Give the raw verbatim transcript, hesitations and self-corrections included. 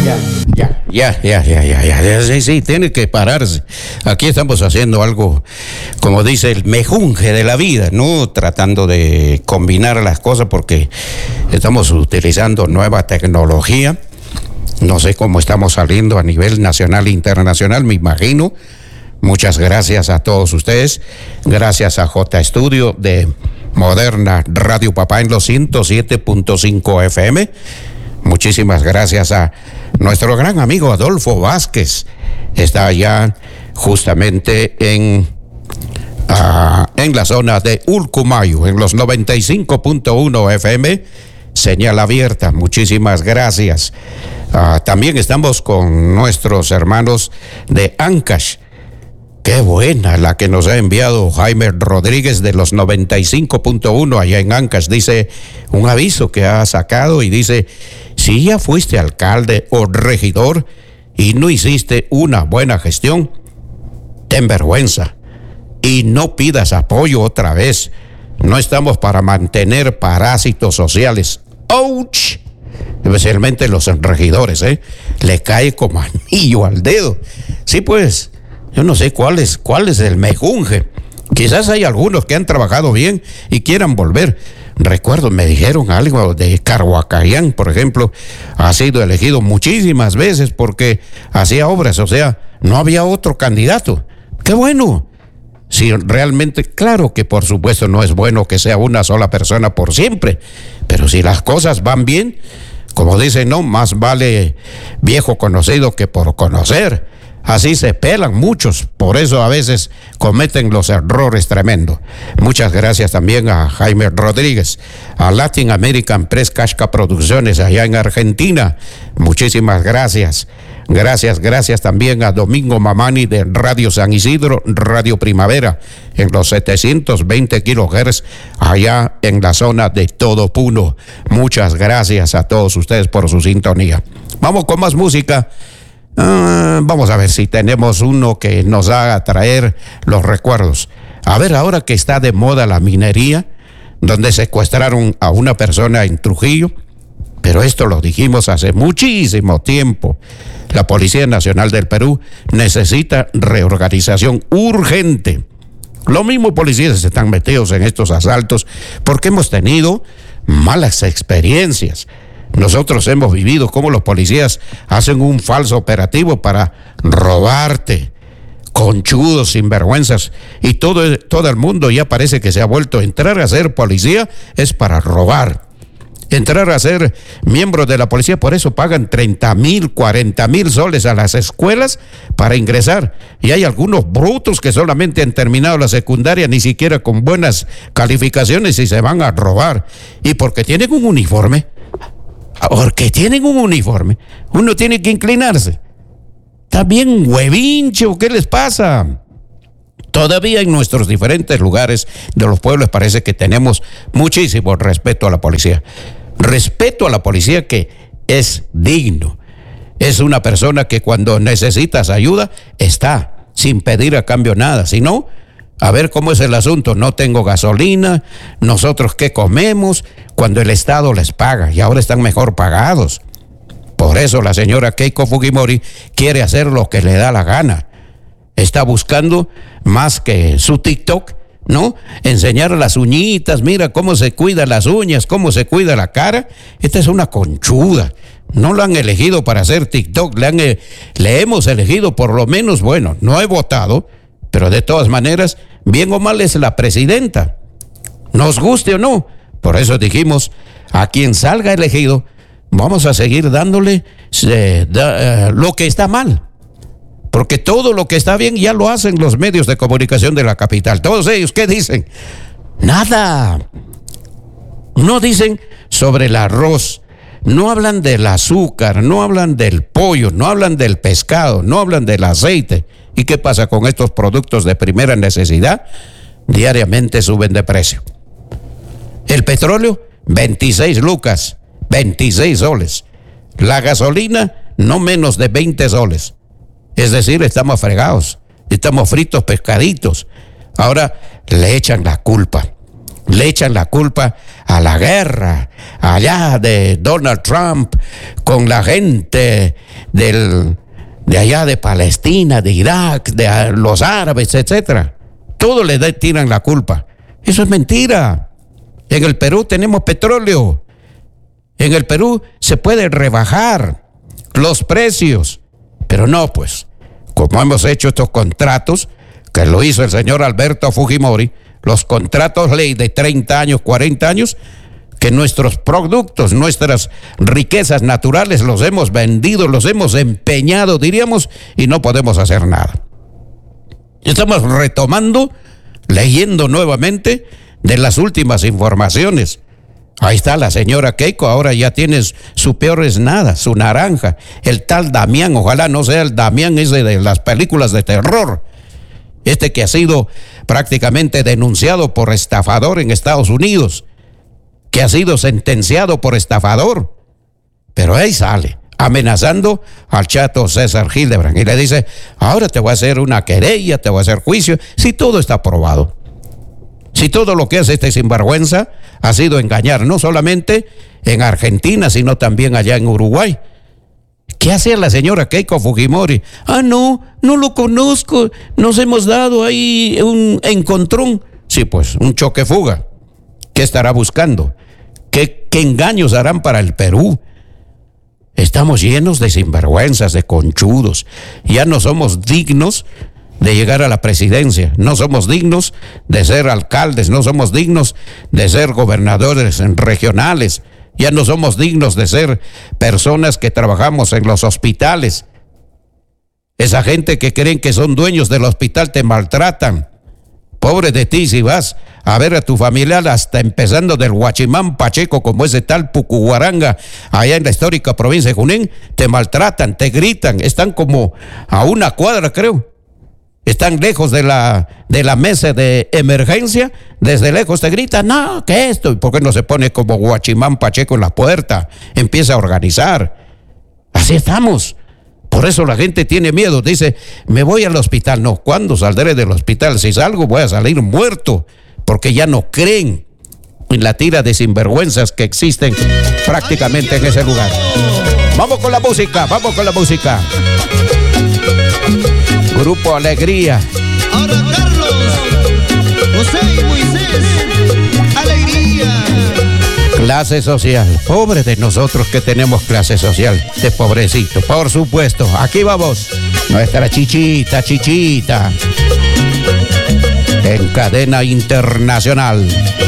ya, ya, ya, ya, ya, ya, ya, sí, sí, tiene que pararse. Aquí estamos haciendo algo, como dice el mejunje de la vida, ¿no? Tratando de combinar las cosas porque estamos utilizando nueva tecnología. No sé cómo estamos saliendo a nivel nacional e internacional, me imagino. Muchas gracias a todos ustedes. Gracias a J Studio de Moderna Radio Papá en los ciento siete punto cinco F M. Muchísimas gracias a nuestro gran amigo Adolfo Vázquez. Está allá justamente en, uh, en la zona de Ulcumayo, en los noventa y cinco punto uno F M. Señal abierta. Muchísimas gracias. Uh, también estamos con nuestros hermanos de Ancash. Qué buena la que nos ha enviado Jaime Rodríguez de los noventa y cinco punto uno allá en Ancash. Dice un aviso que ha sacado y dice: si ya fuiste alcalde o regidor y no hiciste una buena gestión, ten vergüenza y no pidas apoyo otra vez. No estamos para mantener parásitos sociales. ¡Ouch! Especialmente los regidores, ¿eh? Le cae como anillo al dedo. Sí, pues, yo no sé cuál es, cuál es el mejunje. Quizás hay algunos que han trabajado bien y quieran volver. Recuerdo, me dijeron algo de Carhuacayán, por ejemplo, ha sido elegido muchísimas veces porque hacía obras, o sea, no había otro candidato. ¡Qué bueno! Si realmente, claro que por supuesto no es bueno que sea una sola persona por siempre, pero si las cosas van bien, como dicen, no, más vale viejo conocido que por conocer. Así se pelan muchos, por eso a veces cometen los errores tremendos. Muchas gracias también a Jaime Rodríguez, a Latin American Press Casca Producciones allá en Argentina. Muchísimas gracias. Gracias, gracias también a Domingo Mamani de Radio San Isidro, Radio Primavera, en los setecientos veinte kilohertz, allá en la zona de Todo Puno. Muchas gracias a todos ustedes por su sintonía. Vamos con más música. Uh, vamos a ver si tenemos uno que nos haga traer los recuerdos. A ver, ahora que está de moda la minería, donde secuestraron a una persona en Trujillo, pero esto lo dijimos hace muchísimo tiempo. La Policía Nacional del Perú necesita reorganización urgente. Los mismos policías están metidos en estos asaltos porque hemos tenido malas experiencias. Nosotros hemos vivido cómo los policías hacen un falso operativo para robarte, conchudos, sinvergüenzas, y todo, todo el mundo ya parece que se ha vuelto. Entrar a ser policía es para robar. Entrar a ser miembro de la policía, por eso pagan treinta mil, cuarenta mil soles a las escuelas para ingresar. Y hay algunos brutos que solamente han terminado la secundaria, ni siquiera con buenas calificaciones, y se van a robar. Y porque tienen un uniforme, porque tienen un uniforme, uno tiene que inclinarse. ¿Está bien huevincho? ¿Qué les pasa? Todavía en nuestros diferentes lugares de los pueblos parece que tenemos muchísimo respeto a la policía. Respeto a la policía que es digno. Es una persona que cuando necesitas ayuda está sin pedir a cambio nada. Si no, a ver cómo es el asunto. No tengo gasolina, nosotros qué comemos, cuando el Estado les paga y ahora están mejor pagados. Por eso la señora Keiko Fujimori quiere hacer lo que le da la gana. Está buscando más que su TikTok, ¿no? Enseñar las uñitas, mira cómo se cuida las uñas, cómo se cuida la cara. Esta es una conchuda. No lo han elegido para hacer TikTok, le, han, le hemos elegido por lo menos, bueno, no he votado, pero de todas maneras, bien o mal es la presidenta. Nos guste o no. Por eso dijimos, a quien salga elegido, vamos a seguir dándole eh, da, eh, lo que está mal. Porque todo lo que está bien ya lo hacen los medios de comunicación de la capital. Todos ellos, ¿qué dicen? Nada. No dicen sobre el arroz, no hablan del azúcar, no hablan del pollo, no hablan del pescado, no hablan del aceite. ¿Y qué pasa con estos productos de primera necesidad? Diariamente suben de precio. El petróleo, veintiséis lucas, veintiséis soles. La gasolina, no menos de veinte soles. Es decir, estamos fregados, estamos fritos pescaditos. Ahora le echan la culpa. Le echan la culpa a la guerra allá de Donald Trump con la gente del, de allá de Palestina, de Irak, de los árabes, etcétera. Todo le de, tiran la culpa. Eso es mentira. En el Perú tenemos petróleo. En el Perú se puede rebajar los precios. Pero no, pues, como hemos hecho estos contratos, que lo hizo el señor Alberto Fujimori, los contratos ley de treinta años, cuarenta años, que nuestros productos, nuestras riquezas naturales los hemos vendido, los hemos empeñado, diríamos, y no podemos hacer nada. Estamos retomando, leyendo nuevamente de las últimas informaciones. Ahí está la señora Keiko, ahora ya tienes su peor es nada, su naranja, el tal Damián, ojalá no sea el Damián ese de las películas de terror, este que ha sido prácticamente denunciado por estafador en Estados Unidos, que ha sido sentenciado por estafador, pero ahí sale, amenazando al chato César Hildebrand, y le dice, ahora te voy a hacer una querella, te voy a hacer juicio, si todo está probado. Si todo lo que hace este sinvergüenza ha sido engañar, no solamente en Argentina, sino también allá en Uruguay. ¿Qué hacía la señora Keiko Fujimori? Ah, no, no lo conozco, nos hemos dado ahí un encontrón. Sí, pues, un choque fuga. ¿Qué estará buscando? ¿Qué, qué engaños harán para el Perú? Estamos llenos de sinvergüenzas, de conchudos. Ya no somos dignos de llegar a la presidencia, no somos dignos de ser alcaldes, no somos dignos de ser gobernadores regionales, ya no somos dignos de ser personas que trabajamos en los hospitales. Esa gente que creen que son dueños del hospital te maltratan. Pobre de ti si vas a ver a tu familiar hasta empezando del Huachimán Pacheco, como ese tal Pucuguaranga, allá en la histórica provincia de Junín, te maltratan, te gritan, están como a una cuadra, creo. Están lejos de la, de la mesa de emergencia, desde lejos te gritan, no, ¿qué es esto? ¿Y por qué no se pone como Huachimán Pacheco en la puerta? Empieza a organizar. Así estamos. Por eso la gente tiene miedo, dice, me voy al hospital. No, ¿cuándo saldré del hospital? Si salgo voy a salir muerto, porque ya no creen en la tira de sinvergüenzas que existen prácticamente en ese lugar. Vamos con la música, vamos con la música. Grupo Alegría. Ahora Carlos, José y Moisés, Alegría. Clase social. Pobre de nosotros que tenemos clase social. De pobrecito. Por supuesto. Aquí vamos. Nuestra chichita, chichita. En cadena internacional.